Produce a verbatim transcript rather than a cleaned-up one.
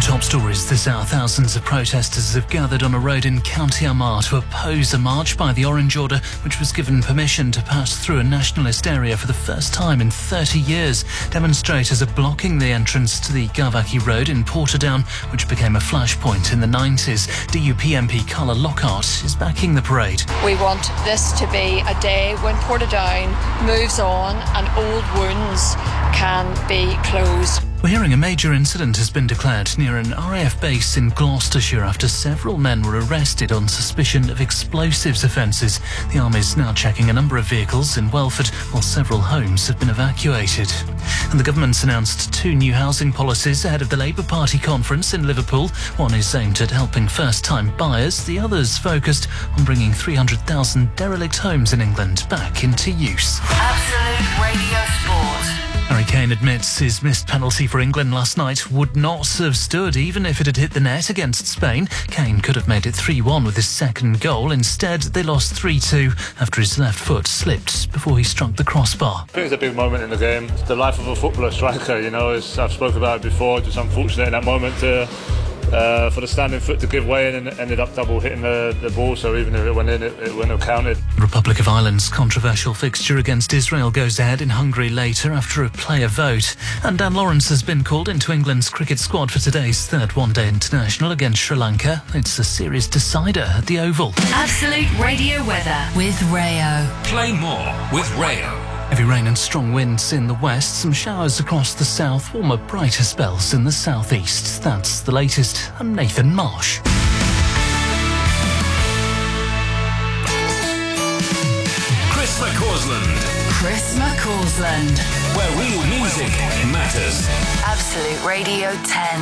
Top stories this hour. Thousands of protesters have gathered on a road in County Armagh to oppose a march by the Orange Order, which was given permission to pass through a nationalist area for the first time in thirty years. Demonstrators are blocking the entrance to the Gavaki Road in Portadown, which became a flashpoint in the nineties. D U P M P Carla Lockhart is backing the parade. We want this to be a day when Portadown moves on and old wounds can be closed. We're hearing a major incident has been declared near an R A F base in Gloucestershire after several men were arrested on suspicion of explosives offences. The Army's now checking a number of vehicles in Welford, while several homes have been evacuated. And the government's announced two new housing policies ahead of the Labour Party conference in Liverpool. One is aimed at helping first-time buyers, the other's focused on bringing three hundred thousand derelict homes in England back into use. Absolute Radio Sport. Harry Kane admits his missed penalty for England last night would not have stood even if it had hit the net against Spain. Kane could have made it three one with his second goal. Instead, they lost three two after his left foot slipped before he struck the crossbar. I think it's a big moment in the game. It's the life of a footballer striker, you know, as I've spoken about it before. Just unfortunate in that moment to... Uh, for the standing foot to give way and ended up double hitting the, the ball, so even if it went in, it, it wouldn't have counted. Republic of Ireland's controversial fixture against Israel goes ahead in Hungary later after a player vote. And Dan Lawrence has been called into England's cricket squad for today's third one-day international against Sri Lanka. It's a series decider at the Oval. Absolute Radio weather with Rayo. Play more with Rayo. Heavy rain and strong winds in the west, some showers across the south, warmer, brighter spells in the southeast. That's the latest. I'm Nathan Marsh. Chris McCausland. Chris McCausland. Where real music matters. Absolute Radio ten.